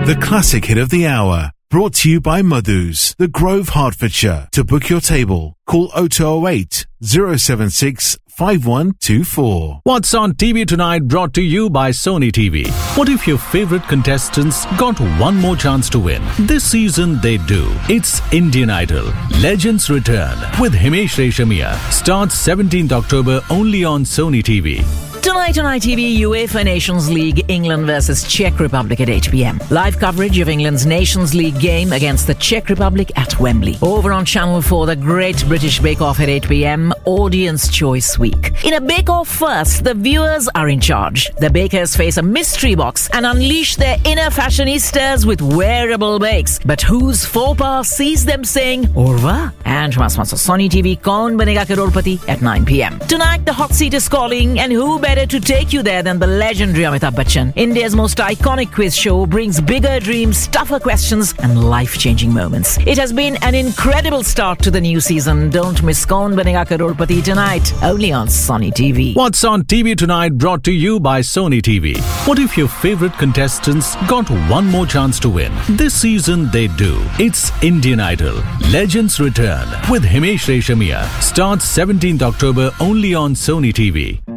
The classic hit of the hour. Brought to you by Madhu's, The Grove, Hertfordshire. To book your table, call 0208 076 5124. What's on TV tonight brought to you by Sony TV. What if your favorite contestants got one more chance to win? This season they do. It's Indian Idol. Legends Return with Himesh Reshammiya. Starts 17th October only on Sony TV. Tonight on ITV, UEFA Nations League, England versus Czech Republic at 8 p.m. Live coverage of England's Nations League game against the Czech Republic at Wembley. Over on Channel 4, the Great British Bake Off at 8 p.m. Audience Choice Week. In a Bake Off first, the viewers are in charge. The bakers face a mystery box and unleash their inner fashionistas with wearable bakes. But whose faux pas sees them saying, Orva? And once Sony TV, Kaun Banega Crorepati at 9 p.m. Tonight, the hot seat is calling, and who better to take you there than the legendary Amitabh Bachchan. India's most iconic quiz show brings bigger dreams, tougher questions, and life-changing moments. It has been an incredible start to the new season. Don't miss Kaun Banega Crorepati tonight, only on Sony TV. What's on TV tonight brought to you by Sony TV. What if your favorite contestants got one more chance to win? This season they do. It's Indian Idol. Legends Return with Himesh Reshammiya. Starts 17th October only on Sony TV.